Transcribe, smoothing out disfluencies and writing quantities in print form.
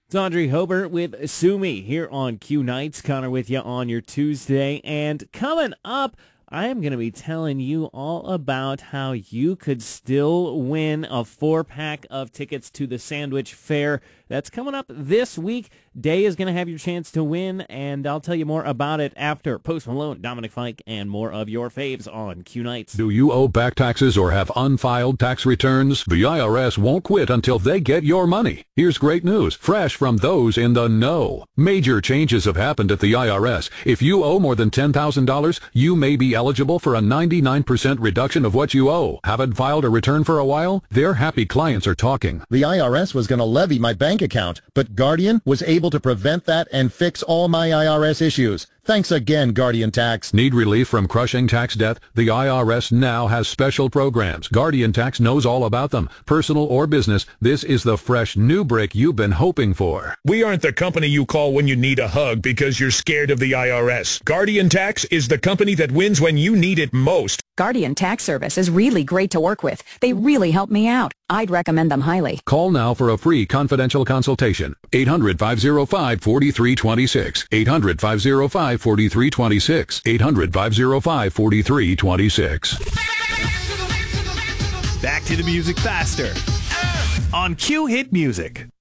It's Audrey Hobart with Sue Me here on Q Nights. Connor with you on your Tuesday. And coming up, I am going to be telling you all about how you could still win a 4-pack of tickets to the Sandwich Fair. That's coming up this week. Day is going to have your chance to win, and I'll tell you more about it after Post Malone, Dominic Fike, and more of your faves on Q Nights. Do you owe back taxes or have unfiled tax returns? The IRS won't quit until they get your money. Here's great news, fresh from those in the know. Major changes have happened at the IRS. If you owe more than $10,000, you may be eligible for a 99% reduction of what you owe. Haven't filed a return for a while? Their happy clients are talking. The IRS was going to levy my bank account, but Guardian was able to prevent that and fix all my IRS issues. Thanks again, Guardian Tax. Need relief from crushing tax debt? The IRS now has special programs. Guardian Tax knows all about them. Personal or business, this is the fresh new break you've been hoping for. We aren't the company you call when you need a hug because you're scared of the IRS. Guardian Tax is the company that wins when you need it most. Guardian Tax Service is really great to work with. They really help me out. I'd recommend them highly. Call now for a free confidential consultation. 800-505-4326. 800-505-4326. 800-505-4326. Back to the music faster on Q Hit Music.